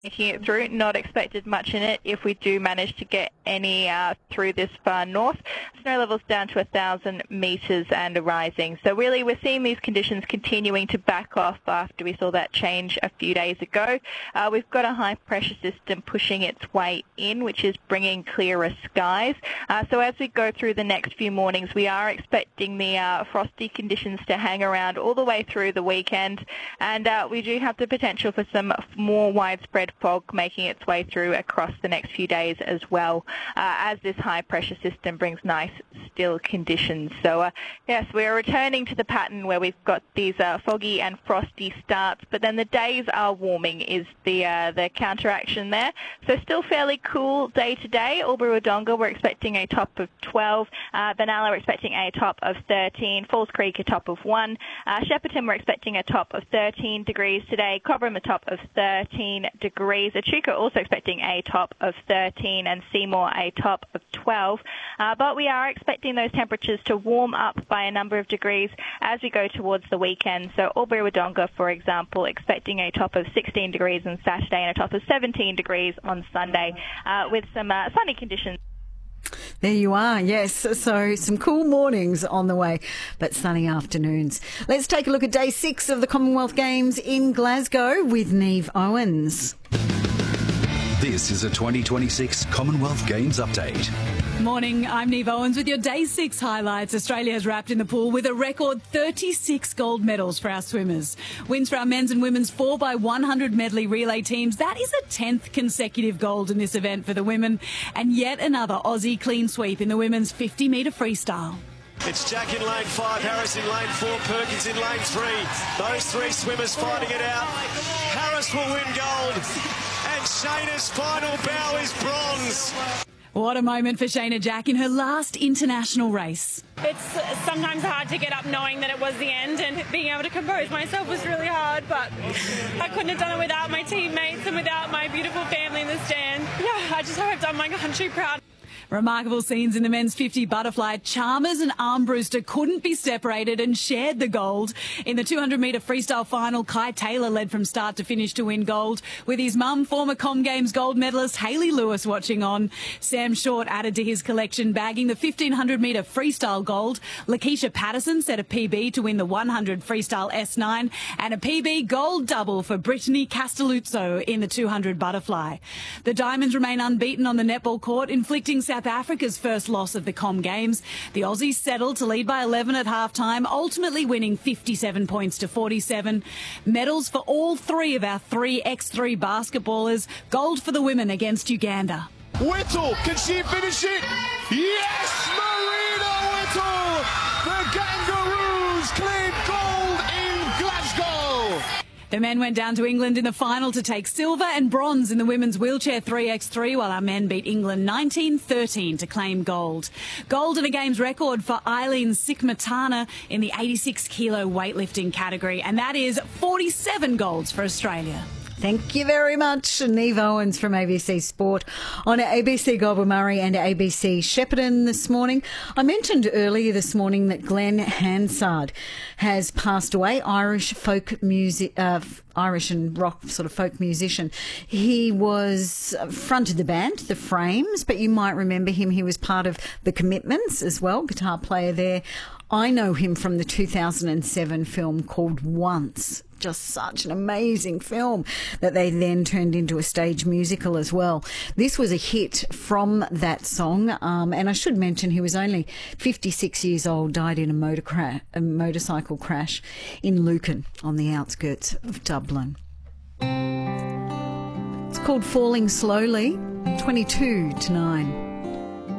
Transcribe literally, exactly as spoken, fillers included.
Making it through, not expected much in it if we do manage to get any uh, through this far north. Snow levels down to one thousand metres and rising. So really we're seeing these conditions continuing to back off after we saw that change a few days ago. Uh, we've got a high pressure system pushing its way in, which is bringing clearer skies. Uh, so as we go through the next few mornings, we are expecting the uh, frosty conditions to hang around all the way through the weekend, and uh, we do have the potential for some more widespread fog making its way through across the next few days as well, uh, as this high pressure system brings nice still conditions. So uh, yes, we're returning to the pattern where we've got these uh, foggy and frosty starts, but then the days are warming is the uh, the counteraction there. So still fairly cool day to day. Albury-Wodonga we're expecting a top of twelve, uh, Benalla we're expecting a top of thirteen, Falls Creek a top of one, uh, Shepparton we're expecting a top of thirteen degrees today, Cobram a top of thirteen degrees, Echuca also expecting a top of thirteen, and Seymour a top of twelve. Uh, but we are expecting those temperatures to warm up by a number of degrees as we go towards the weekend. So Albury-Wodonga, for example, expecting a top of sixteen degrees on Saturday and a top of seventeen degrees on Sunday, uh, with some uh, sunny conditions. There you are, yes. So some cool mornings on the way, but sunny afternoons. Let's take a look at day six of the Commonwealth Games in Glasgow with Neve Owens. This is a twenty twenty-six Commonwealth Games update. Morning, I'm Neve Owens with your Day six highlights. Australia has wrapped in the pool with a record thirty-six gold medals for our swimmers. Wins for our men's and women's four by one hundred medley relay teams. That is a tenth consecutive gold in this event for the women. And yet another Aussie clean sweep in the women's fifty metre freestyle. It's Jack in lane five, Harris in lane four, Perkins in lane three. Those three swimmers fighting it out. Harris will win gold, and Shayna's final bow is bronze. What a moment for Shayna Jack in her last international race. It's sometimes hard to get up knowing that it was the end, and being able to compose myself was really hard, but I couldn't have done it without my teammates and without my beautiful family in the stand. Yeah, I just hope I've done my country proud. Remarkable scenes in the men's fifty butterfly. Chalmers and Armbruster couldn't be separated and shared the gold. In the two hundred metre freestyle final, Kai Taylor led from start to finish to win gold, with his mum, former Com Games gold medalist Hayley Lewis, watching on. Sam Short added to his collection, bagging the fifteen hundred metre freestyle gold. Lakeisha Patterson set a P B to win the one hundred freestyle S nine, and a P B gold double for Brittany Castelluzzo in the two hundred butterfly. The Diamonds remain unbeaten on the netball court, inflicting South Africa's first loss of the Com Games. The Aussies settled to lead by eleven at half-time, ultimately winning fifty-seven points to forty-seven. Medals for all three of our three by three basketballers. Gold for the women against Uganda. Whittle, can she finish it? Yes, Marina Whittle! The Kangaroos claim gold in Glasgow! The men went down to England in the final to take silver and bronze in the women's wheelchair three by three, while our men beat England nineteen thirteen to claim gold. Gold and a games record for Eileen Sikmatana in the eighty-six kilo weightlifting category, and that is forty-seven golds for Australia. Thank you very much, Neve Owens from A B C Sport on A B C Goulburn Murray and A B C Shepparton this morning. I mentioned earlier this morning that Glenn Hansard has passed away, Irish folk music, uh, Irish and rock sort of folk musician. He was fronted the band, The Frames, but you might remember him. He was part of The Commitments as well, guitar player there. I know him from the two thousand seven film called Once. Just such an amazing film that they then turned into a stage musical as well. This was a hit from that song, um, and I should mention he was only fifty-six years old, died in a, motor cra- a motorcycle crash in Lucan on the outskirts of Dublin. It's called Falling Slowly, twenty-two to nine.